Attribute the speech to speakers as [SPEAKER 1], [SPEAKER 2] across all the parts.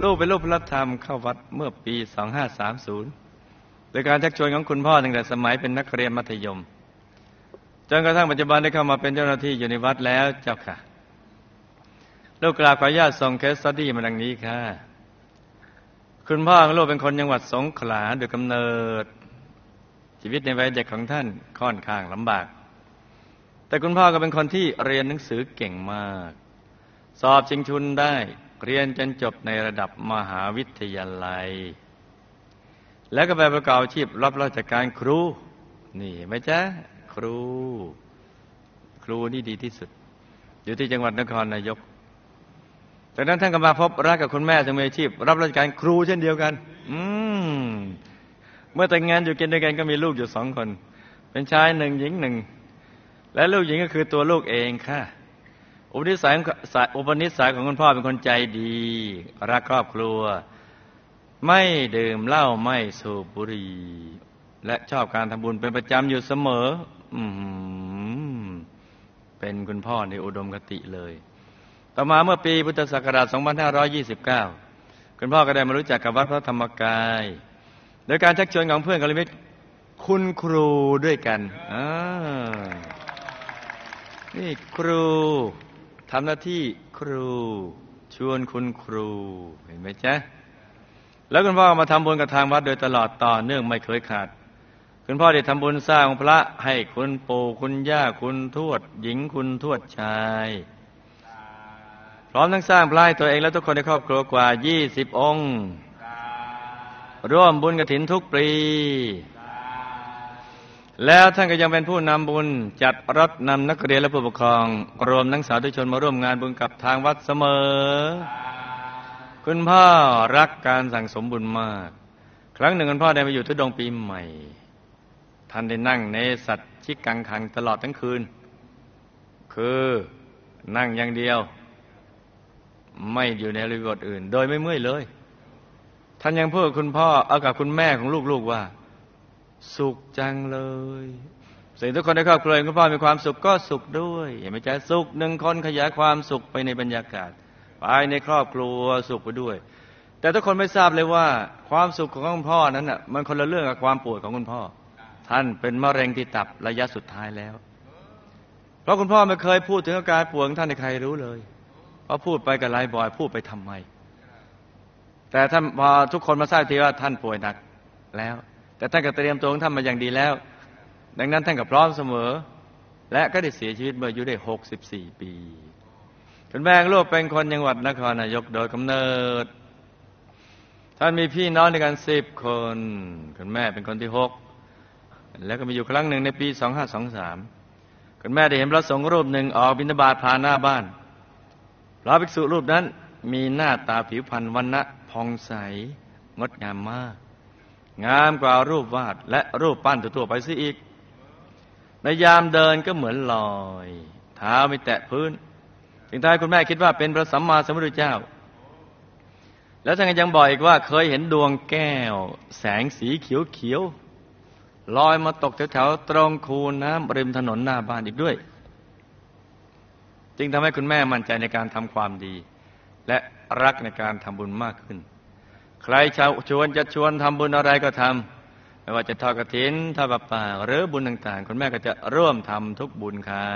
[SPEAKER 1] ลูกเป็นลูกพระธรรมเข้าวัดเมื่อปี 2530 โดยการชักชวนของคุณพ่อตั้งแต่สมัยเป็นนักเรียนมัธยมจนกระทั่งปัจจุบันได้เข้ามาเป็นเจ้าหน้าที่อยู่ในวัดแล้วเจ้าค่ะลูกกราบขออนุญาตส่งเคสสตั๊ดดี้มาดังนี้ค่ะคุณพ่อของลูกเป็นคนจังหวัดสงขลาโดยกำเนิดชีวิตในวัยเด็กของท่านค่อนข้างลำบากแต่คุณพ่อก็เป็นคนที่เรียนหนังสือเก่งมากสอบชิงทุนได้เรียนจนจบในระดับมหาวิทยาลัยแล้วก็ไปประกอบอาชีพรับราชการครูนี่ไหมจ๊ะครูนี่ดีที่สุดอยู่ที่จังหวัดนครนายกจากนั้นท่านก็มาพบรักกับคุณแม่ซึ่งมีอาชีพรับราชการครูเช่นเดียวกันเมื่อแต่งงานอยู่กินด้วยกันก็มีลูกอยู่2 คนเป็นชาย1หญิง1และลูกหญิงก็คือตัวลูกเองค่ะอุปนิสัยของคุณพ่อเป็นคนใจดีรักครอบครัวไม่ดื่มเหล้าไม่สูบบุหรี่และชอบการทำบุญเป็นประจำอยู่เสมอเป็นคุณพ่อในอุดมคติเลยต่อมาเมื่อปีพุทธศักราช 2529 คุณพ่อก็ได้มารู้จักกับวัดพระธรรมกายโดยการชักชวนของเพื่อนกัลยาณมิตรคุณครูด้วยกันนี่ครูทำหน้าที่ครูชวนคุณครูเห็นไหมจ๊ะแล้วคุณพ่อมาทำบุญกับทางวัดโดยตลอดต่อเนื่องไม่เคยขาดคุณพ่อได้ทำบุญสร้างพระให้คุณปู่คุณย่าคุณทวดหญิงคุณทวดชายพร้อมทั้งสร้างพระให้ตัวเองและทุกคนในครอบครัวกว่า20 องค์ร่วมบุญกฐินทุกปีแล้วท่านก็ยังเป็นผู้นำบุญจัดรถนำนักเรียนและผู้ปกครองรวมทั้งสาธุชนมาร่วมงานบุญกับทางวัดเสมอคุณพ่อรักการสั่งสมบุญมากครั้งหนึ่งคุณพ่อได้มาอยู่ทุดงค์ปีใหม่ท่านได้นั่งในสัตชิกังขังตลอดทั้งคืนคือนั่งอย่างเดียวไม่อยู่ในอริยบทอื่นโดยไม่เมื่อยเลยท่านยังพูดกับคุณพ่อกับคุณแม่ของลูกๆว่าสุขจังเลยสิ่งทุกคนในครอบครัวคุณพ่อมีความสุขก็สุขด้วยเห็นไหมจ๊ะสุข1 คนขยายความสุขไปในบรรยากาศไปในครอบครัวสุขไปด้วยแต่ทุกคนไม่ทราบเลยว่าความสุขของคุณพ่อนั้นน่ะมันคนละเรื่องกับความป่วยของคุณพ่อท่านเป็นมะเร็งที่ตับระยะสุดท้ายแล้วเพราะคุณพ่อไม่เคยพูดถึงอาการป่วยของท่านให้ใครรู้เลยเพราะพูดไปกับไลฟ์บอยพูดไปทำไมแต่ท่านพอทุกคนมาทราบทีว่าท่านป่วยหนักแล้วแต่ท่านก็เตรียมตัวของท่านมาอย่างดีแล้วดังนั้นท่านก็พร้อมเสมอและก็ได้เสียชีวิตเมื่ออายุได้64 ปีคุณแม่ลูกเป็นคนจังหวัดนครนายกโดยกำเนิดท่านมีพี่น้องด้วยกัน10 คนคุณแม่เป็นคนที่6แล้วก็มีอยู่ครั้งหนึ่งในปี 2523 คุณแม่ได้เห็นพระสงฆ์รูปหนึ่งออกบิณฑบาตผ่านหน้าบ้านพระภิกษุรูปนั้นมีหน้าตาผิวพรรณวรรณะผ่องใสงดงามมากงามกว่ารูปวาดและรูปปั้นทั่วๆไปซิอีกในยามเดินก็เหมือนลอยเท้าไม่แตะพื้นจึงทำให้คุณแม่คิดว่าเป็นพระสัมมาสัมพุทธเจ้าแล้วท่านก็ยังบอกอีกว่าเคยเห็นดวงแก้วแสงสีเขียวๆลอยมาตกแถวๆตรงคูน้ำริมถนนหน้าบ้านอีกด้วยจึงทำให้คุณแม่มั่นใจในการทำความดีและรักในการทำบุญมากขึ้นใครชวนทำบุญอะไรก็ทำไม่ว่าจะทอดกฐินทอดผ้าป่าหรือบุญต่างๆคุณแม่ก็จะร่วมทำทุกบุญค่ะ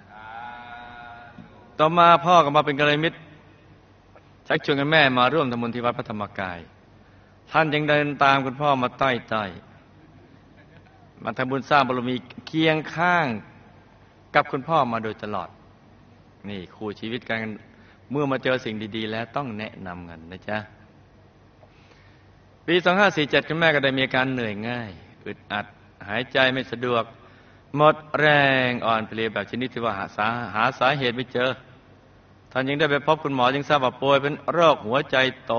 [SPEAKER 1] ต่อมาพ่อก็มาเป็นกัลยาณมิตรชักชวนกันแม่มาร่วมทำบุญที่วัดพระธรรมกายท่านยังเดินตามคุณพ่อมาใต้มาทำบุญสร้างบารมีเคียงข้างกับคุณพ่อมาโดยตลอดนี่คู่ชีวิตกันเมื่อมาเจอสิ่งดีๆแล้วต้องแนะนำกันนะจ๊ะปี 2547 คุณแม่ก็ได้มีอาการเหนื่อยง่ายอึดอัดหายใจไม่สะดวกหมดแรงอ่อนเพลียแบบชนิดที่ว่าหาสาเหตุไม่เจอท่านยังได้ไปพบคุณหมอจึงทราบว่าป่วยเป็นโรคหัวใจโต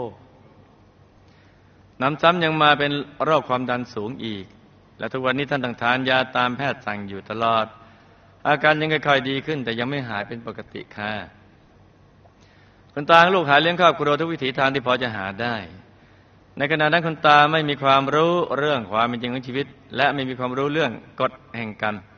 [SPEAKER 1] น้ำซ้ำยังมาเป็นโรคความดันสูงอีกและทุกวันนี้ท่านต้องทานยาตามแพทย์สั่งอยู่ตลอดอาการยังค่อยๆดีขึ้นแต่ยังไม่หายเป็นปกติค่ะคุณตาลูกหาเลี้ยงครอบครัวทุกวิถีทางที่พอจะหาได้ในขณะนั้นคุณตาไม่มีความรู้เรื่องความเป็นจริงของชีวิตและไม่มีความรู้เรื่องกฎแห่งกรรม